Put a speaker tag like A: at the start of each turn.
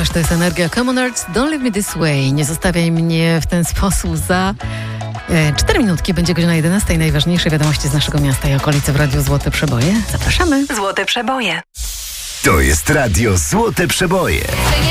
A: słuchasz, to jest Energia Commoners. Don't leave me this way. Nie zostawiaj mnie w ten sposób. Za 4 minutki będzie godzina 11. Najważniejsze wiadomości z naszego miasta i okolicy w Radiu Złote Przeboje. Zapraszamy.
B: Złote Przeboje.
C: To jest Radio Złote Przeboje.